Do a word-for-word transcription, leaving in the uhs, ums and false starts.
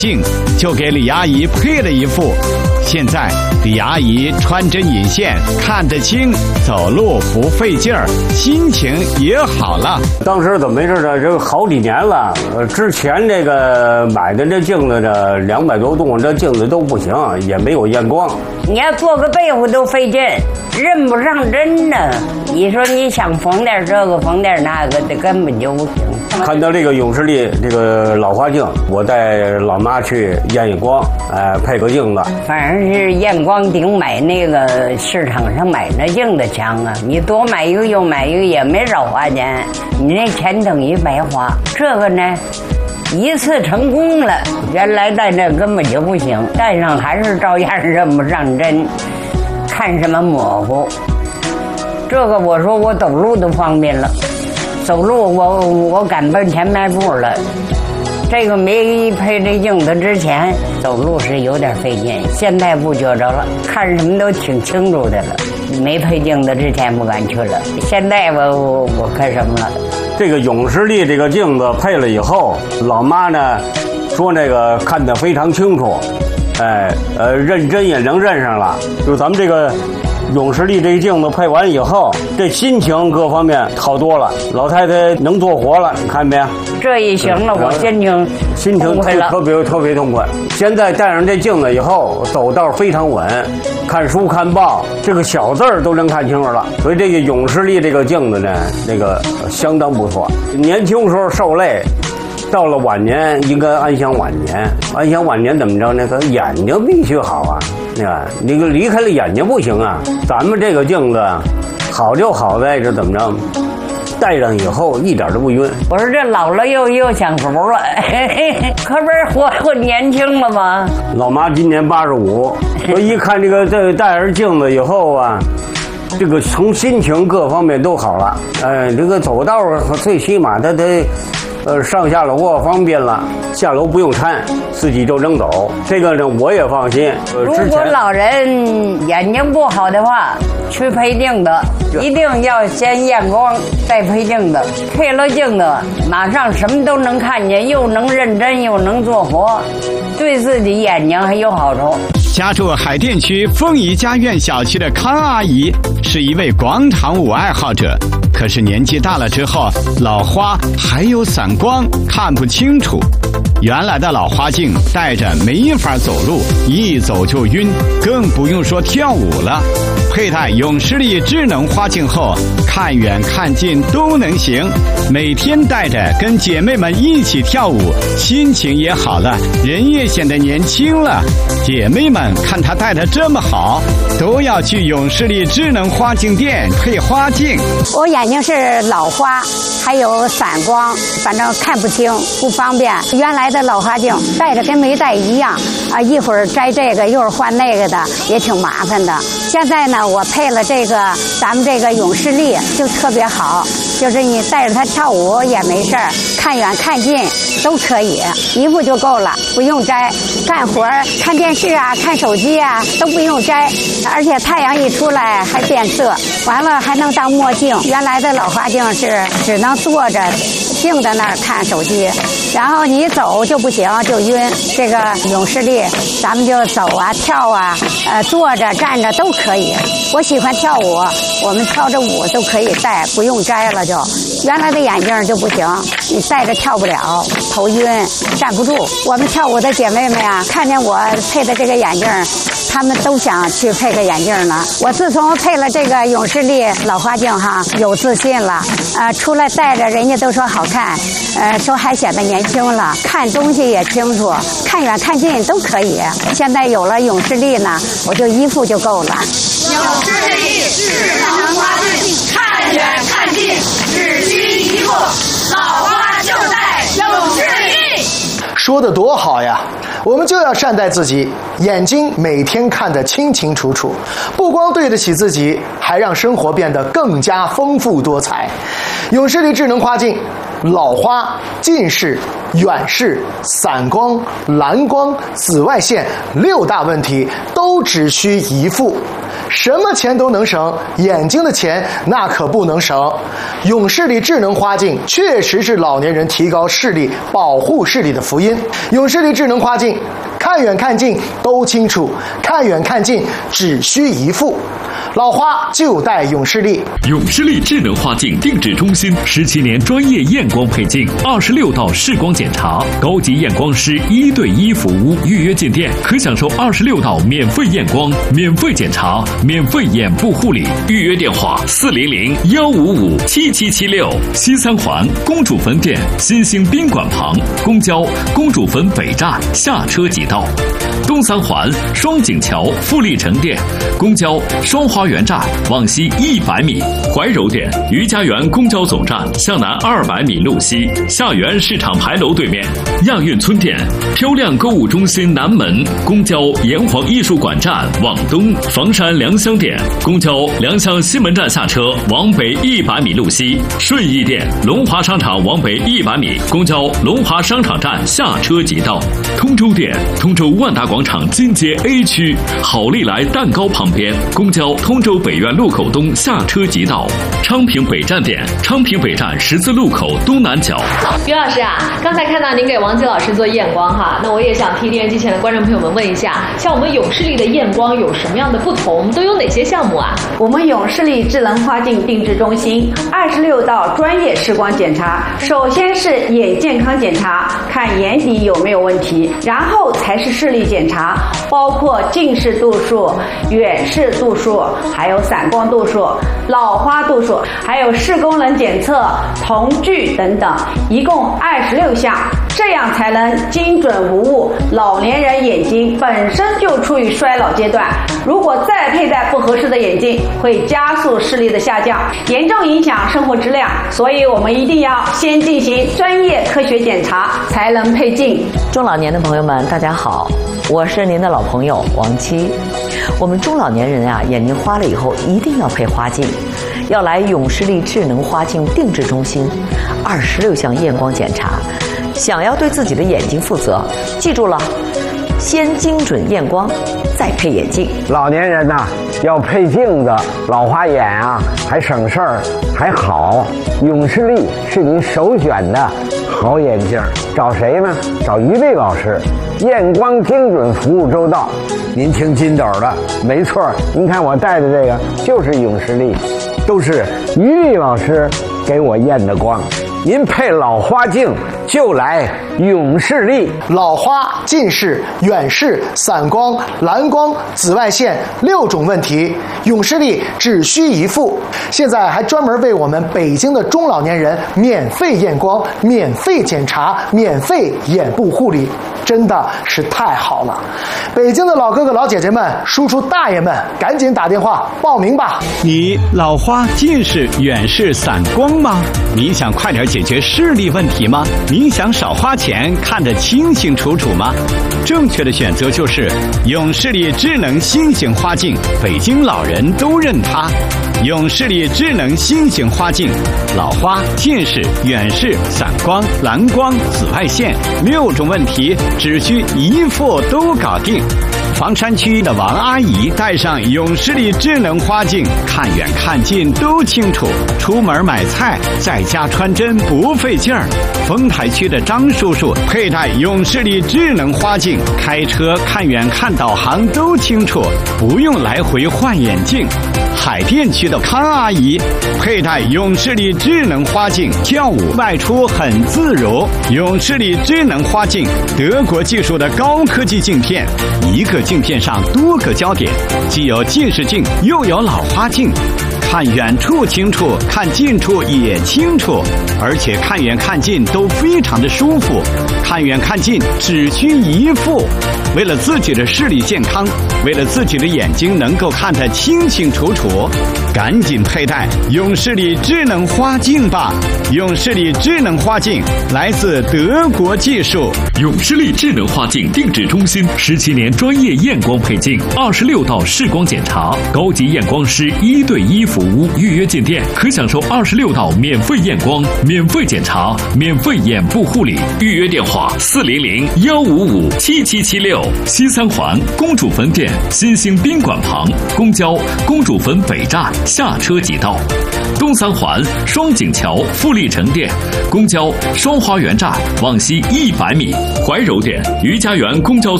镜就给李阿姨配了一副。现在李阿姨穿针引线，看得清，走路不费劲儿，心情也好了。 当时怎么回事呢？这好几年了，呃，之前这个买的这镜子这两百多度，这镜子都不行，也没有验光。 你要做个被子都费劲，认不上针呢。你说你想缝点这个缝点那个，这根本就不行。 看到这个永视力这个老花镜，我带老妈去验验光，哎、呃，配个镜子。 反正是验光顶买那个市场上买那镜子强啊！你多买一个又买一个也没少花钱，你那钱等于白花。这个呢，一次成功了，原来戴这根本就不行，戴上还是照样认不上针，看什么模糊。这个我说我走路都方便了。走路我我敢奔前迈步了，这个没配这镜子之前走路是有点费劲，现在不觉着了，看什么都挺清楚的了。没配镜子之前不敢去了，现在我我我看什么了？ 这个永视力这个镜子配了以后，老妈呢说那个看得非常清楚，哎呃认真也能认上了，就咱们这个。永视力这个镜子配完以后，这心情各方面好多了。老太太能做活了，你看没？ 这一行了，我心情心情特别特别痛快。现在戴上这镜子以后，走道非常稳，看书看报，这个小字儿都能看清楚了。所以这个永视力这个镜子呢，那个相当不错。年轻时候受累。到了晚年应该安享晚年，安享晚年怎么着呢？他眼睛必须好啊，那个那个离开了眼睛不行啊。咱们这个镜子好就好在这怎么着，戴上以后一点都不晕。 我说这老了又又享福了，可不是活活年轻了吗？ 老妈今年八十五，我一看这个这戴上镜子以后啊。这个从心情各方面都好了，哎，这个走道最起码他得，呃，上下楼啊方便了，下楼不用搀，自己就能走。这个呢我也放心。 呃、如果老人眼睛不好的话，去配镜子，一定要先验光，再配镜子。配了镜子，马上什么都能看见，又能认真，又能做活，对自己眼睛还有好处。 家住海淀区凤仪家苑小区的康阿姨是一位广场舞爱好者，可是年纪大了之后，老花还有散光，看不清楚。原来的老花镜戴着没法走路，一走就晕，更不用说跳舞了。佩戴永视力智能花镜后，看远看近都能行，每天戴着跟姐妹们一起跳舞，心情也好了，人也显得年轻了。姐妹们看她戴得这么好，都要去永视力智能花镜店配花镜。 我眼睛是老花，还有散光，反正看不清，不方便。原来的老花镜戴着跟没戴一样啊，一会儿摘这个，一会儿换那个的，也挺麻烦的。现在呢，我配了这个咱们这个永视力，就特别好，就是你带着它跳舞也没事儿，看远看近都可以，一副就够了，不用摘。干活看电视啊，看手机啊都不用摘，而且太阳一出来还变色，完了还能当墨镜。原来的老花镜是只能坐着静在那儿看手机，然后你走就不行，就晕。这个永视力咱们就走啊跳啊，呃坐着站着都可以。我喜欢跳舞，我们跳着舞都可以戴，不用摘了就。原来的眼镜就不行，你戴着跳不了，头晕站不住。我们跳舞的姐妹们呀，看见我配的这个眼镜，她们都想去配个眼镜呢。我自从配了这个永视力老花镜哈，有自信了，呃，出来戴着人家都说好看，呃，说还显得年轻了，看东西也清楚，看远看近都可以。现在有了永视力呢，我就一副就够了。 永视力智能花镜，看远看近只需一副，老花就戴永视力。 说得多好呀！我们就要善待自己，眼睛每天看得清清楚楚，不光对得起自己，还让生活变得更加丰富多彩。永视力智能花镜，老花、近视、远视、散光、蓝光、紫外线六大问题都只需一副。 什么钱都能省，眼睛的钱那可不能省。永视力智能花镜确实是老年人提高视力、保护视力的福音。永视力智能花镜，看远看近都清楚，看远看近只需一副。老花就带永视力。 永视力智能花镜定制中心十七年专业验光配镜，二十六道视光检查，高级验光师一对一服务。预约进店可享受二十六道免费验光、免费检查、免费眼部护理。预约电话：四零零幺五五七七七六。西三环公主坟店新兴宾馆旁，公交公主坟北站下车即到。东三环双井桥富力城店，公交双花园站往西一百米。怀柔店余家园公交总站向南二百米路西，下园市场牌楼对面。亚运村店漂亮购物中心南门，公交炎黄艺术馆站往东。房山良乡店公交良乡西门站下车往北一百米路西。顺义店龙华商场往北一百米，公交龙华商场站下车即到。通州店通州万达广场金街 A 区好利来蛋糕旁边，公交通州北苑路口东下车即到。昌平北站店昌平北站十字路口东南角。 于老师啊，刚才看到您给王吉老师做验光哈，那我也想替电视机前的观众朋友们问一下，像我们永视力的验光有什么样的不同，都有哪些项目啊？ 我们永视力智能花镜定制中心二十六道专业视光检查，首先是眼健康检查，看眼底有没有问题，然后才是视力检查，包括近视度数、远视度数，还有散光度数、老花度数，还有视功能检测、瞳距等等，一共二十六项，这样才能精准无误。老年人眼睛本身就处于衰老阶段，如果再佩戴不合适的眼镜，会加速视力的下降，严重影响生活质量。所以我们一定要先进行专业科学检查，才能配镜。 中老年的朋友们，大家好，我是您的老朋友王七。我们中老年人啊，眼睛花了以后一定要配花镜，要来永视力智能花镜定制中心，二十六项验光检查。想要对自己的眼睛负责，记住了，先精准验光，再配眼镜。 老年人呐、啊，要配镜子，老花眼啊，还省事儿，还好。永视力是您首选的好眼镜，找谁呢？找于丽老师，验光精准，服务周到。您听金斗的，没错，您看我戴的这个就是永视力，都是于丽老师给我验的光。您配老花镜就来永视力。 老花、近视、远视、散光、蓝光、紫外线六种问题，永视力只需一副。现在还专门为我们北京的中老年人免费验光、免费检查、免费眼部护理，真的是太好了。北京的老哥哥老姐姐们、叔叔大爷们，赶紧打电话报名吧。 你老花、近视、远视、散光吗？你想快点解决视力问题吗？你想少花钱看得清清楚楚吗？正确的选择就是永视力智能新型花镜，北京老人都认它。永视力智能新型花镜，老花、近视、远视、散光、蓝光、紫外线六种问题只需一副都搞定。房山区的王阿姨戴上永视力智能花镜，看远看近都清楚，出门买菜在家穿针不费劲儿。丰台区的张叔叔佩戴永视力智能花镜，开车看远看导航都清楚，不用来回换眼镜。海淀区的康阿姨佩戴永视力智能花镜，跳舞外出很自如。永视力智能花镜，德国技术的高科技镜片，一个镜片上多个焦点，既有近视镜又有老花镜，看远处清楚，看近处也清楚，而且看远看近都非常的舒服。看远看近只需一副。为了自己的视力健康，为了自己的眼睛能够看得清清楚楚，赶紧佩戴永视力智能花镜吧。永视力智能花镜来自德国技术。 永视力智能花镜定制中心十七年专业验光配镜，二十六道视光检查，高级验光师一对一服服务，预约进店可享受二十六道免费验光、免费检查、免费眼部护理。预约电话：四零零幺五五七七七六。西三环公主坟店新兴宾馆旁，公交公主坟北站下车即到。东三环双井桥富力城店，公交双花园站往西一百米。怀柔店余家园公交村